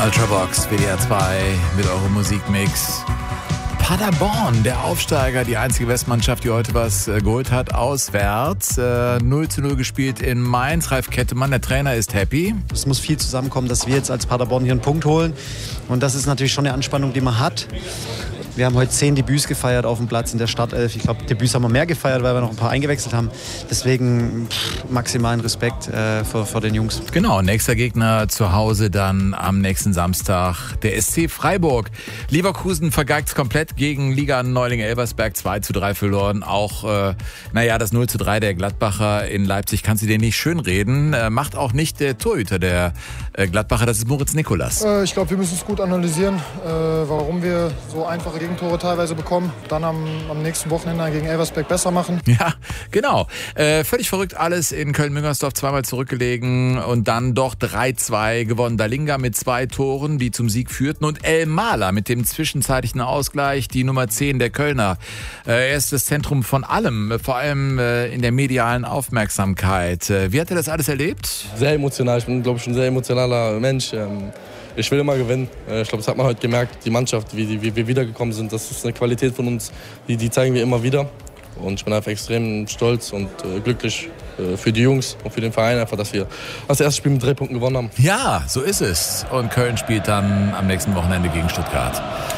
Ultravox, WDR 2 mit eurem Musikmix. Paderborn, der Aufsteiger, die einzige Westmannschaft, die heute was geholt hat, auswärts. 0:0 gespielt in Mainz. Ralf Kettemann, der Trainer, ist happy. Es muss viel zusammenkommen, dass wir jetzt als Paderborn hier einen Punkt holen. Und das ist natürlich schon eine Anspannung, die man hat. Wir haben heute 10 Debüts gefeiert auf dem Platz in der Startelf. Ich glaube, Debüts haben wir mehr gefeiert, weil wir noch ein paar eingewechselt haben. Deswegen maximalen Respekt vor den Jungs. Genau, nächster Gegner zu Hause dann am nächsten Samstag, der SC Freiburg. Leverkusen vergeigt komplett gegen Liga-Neuling-Elversberg 2:3 verloren. Auch, das 0:3 der Gladbacher in Leipzig kannst du dir nicht schönreden. Macht auch nicht der Torhüter der Gladbacher, das ist Moritz Nikolas. Ich glaube, wir müssen es gut analysieren, warum wir so einfache Gegentore teilweise bekommen. Dann am nächsten Wochenende gegen Elversberg besser machen. Ja, genau. Völlig verrückt alles in Köln-Müngersdorf, zweimal zurückgelegen und dann doch 3:2 gewonnen. Dalinga mit 2 Toren, die zum Sieg führten, und El Mala mit dem zwischenzeitlichen Ausgleich, die Nummer 10 der Kölner. Er ist das Zentrum von allem, vor allem in der medialen Aufmerksamkeit. Wie hat er das alles erlebt? Sehr emotional. Ich bin, glaube ich, ein sehr emotionaler Mensch. Ich will immer gewinnen. Ich glaube, das hat man heute gemerkt, die Mannschaft, wie wir wiedergekommen sind. Das ist eine Qualität von uns, die zeigen wir immer wieder. Und ich bin einfach extrem stolz und glücklich für die Jungs und für den Verein, einfach, dass wir das erste Spiel mit 3 Punkten gewonnen haben. Ja, so ist es. Und Köln spielt dann am nächsten Wochenende gegen Stuttgart.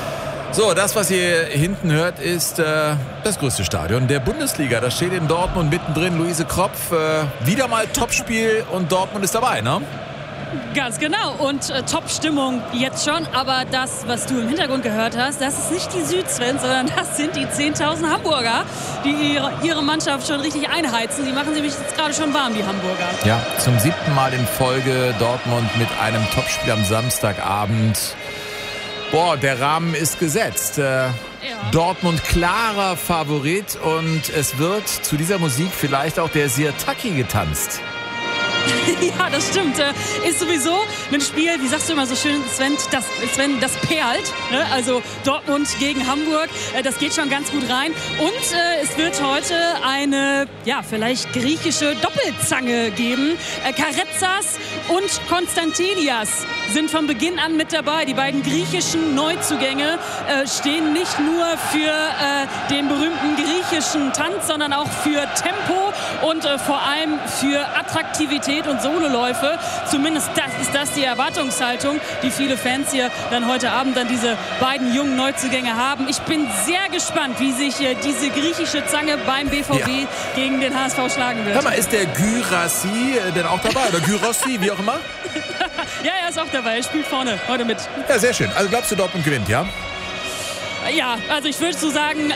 So, das, was ihr hinten hört, ist das größte Stadion der Bundesliga. Das steht in Dortmund mittendrin. Luise Kropf, wieder mal Topspiel und Dortmund ist dabei, ne? Ganz genau, und Top-Stimmung jetzt schon, aber das, was du im Hintergrund gehört hast, das ist nicht die Süd-Sven, sondern das sind die 10.000 Hamburger, die ihre Mannschaft schon richtig einheizen. Die machen sie nämlich jetzt gerade schon warm, die Hamburger. Ja, zum 7. Mal in Folge Dortmund mit einem Topspiel am Samstagabend. Boah, der Rahmen ist gesetzt. Dortmund klarer Favorit und es wird zu dieser Musik vielleicht auch der Sirtaki getanzt. Ja, das stimmt. Ist sowieso ein Spiel, wie sagst du immer so schön, Sven, das perlt. Ne? Also Dortmund gegen Hamburg, das geht schon ganz gut rein. Und es wird heute eine, vielleicht griechische Doppelzange geben. Karetsas und Konstantinias sind von Beginn an mit dabei. Die beiden griechischen Neuzugänge stehen nicht nur für den berühmten griechischen Tanz, sondern auch für Tempo und vor allem für Attraktivität und Sololäufe. Zumindest ist das die Erwartungshaltung, die viele Fans hier dann heute Abend an diese beiden jungen Neuzugänge haben. Ich bin sehr gespannt, wie sich diese griechische Zange beim BVB gegen den HSV schlagen wird. Hör mal, ist der Gyrassi denn auch dabei? Oder Gyrossi, wie auch immer? Ja, er ist auch dabei. Er spielt vorne heute mit. Ja, sehr schön. Also glaubst du, Dortmund gewinnt, ja? Ja, also ich würde so sagen,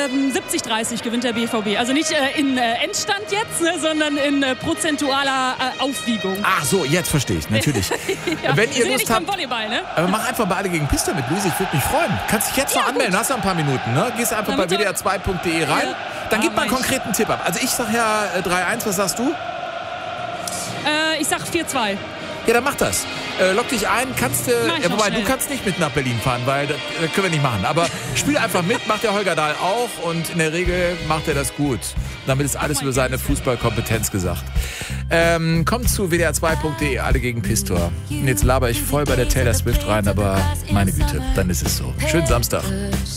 70-30 gewinnt der BVB. Also nicht in Endstand jetzt, ne, sondern in prozentualer Aufwiegung. Ach so, jetzt verstehe ich, natürlich. Ja, wenn ihr Lust habt, Volleyball, ne? Mach einfach Beide gegen Pista mit, Luise, ich würde mich freuen. Kannst dich jetzt noch anmelden, hast noch ein paar Minuten, ne? Gehst einfach bei wdr2.de rein, dann gib mal einen konkreten Tipp ab. Also ich sag ja 3-1, was sagst du? Ich sag 4-2. Ja, dann mach das. Log dich ein, kannst wobei du kannst nicht mit nach Berlin fahren, weil das können wir nicht machen. Aber spiel einfach mit, macht der Holger Dahl auch und in der Regel macht er das gut. Damit ist alles über seine Fußballkompetenz gesagt. Kommt zu wdr2.de, alle gegen Pistor. Und jetzt laber ich voll bei der Taylor Swift rein, aber meine Güte, dann ist es so. Schönen Samstag.